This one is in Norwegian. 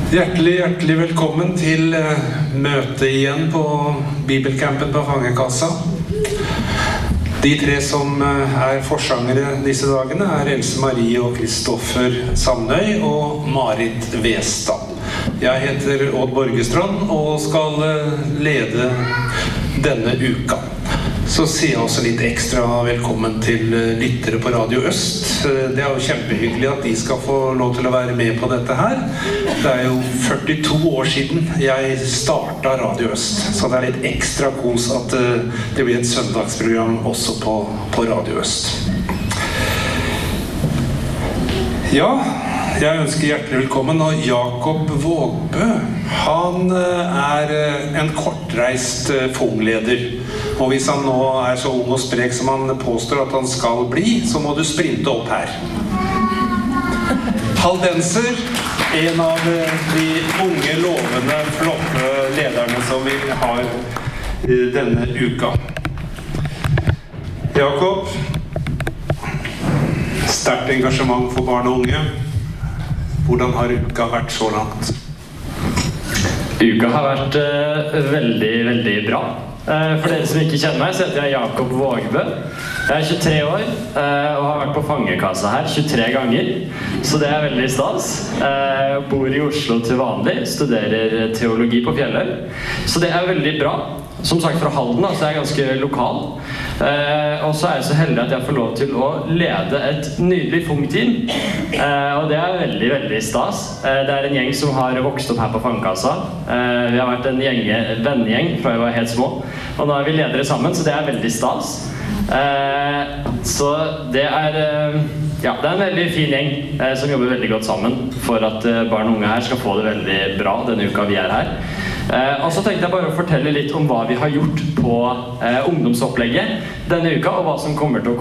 Hjertelig velkommen til møte igjen på Bibelcampen på Fangekassa. De tre som forsangere disse dagene Else Marie og Kristoffer Samnøy og Marit Vestad. Jeg heter Odd Borgestrand og skal lede denne uka. Så sier jeg også litt ekstra velkommen til lyttere på Radio Øst. Det jo kjempehyggelig at de skal få lov til å være med på dette her. Det jo 42 år siden jeg startet Radio Øst, så det litt ekstra kos at det blir et søndagsprogram også på Radio Øst. Ja, jeg ønsker hjertelig velkommen, og Jakob Vågbø, han en kortreist fongleder. Og hvis han nå så ung og sprek som han påstår at han skal bli, så må du sprinte opp her. Haldenser, en av de unge, lovende, flotte lederne som vi har denne uka. Jakob, sterkt engasjement for barn og unge. Hvordan har uka vært så langt? Uka har vært veldig bra. For dere som ikke kjenner meg, så heter jeg Jakob Vågbø. Jeg 23 år og har vært på Fangekassa her 23 ganger, så det veldig stas. Bor i Oslo til vanlig, studerer teologi på Fjelløy, så det veldig bra. Som sagt fra Halden, så jeg ganske lokal. Og så jeg så heldig at jeg får lov til å lede et nydelig fungteam. Og det veldig stas. Det en gjeng som har vokst opp her på Fangekassa. Vi har vært en vennegjeng fra jeg var helt små. Og nå vi ledere sammen, så det veldig stas. Så det ja, det en veldig fin gjeng som jobber veldig godt sammen for at barn og unge her skal få det veldig bra denne uka vi her. Og så tenkte jeg bare å fortelle litt om hva vi har gjort på ungdomsopplegget denne uka, og hva som kommer til å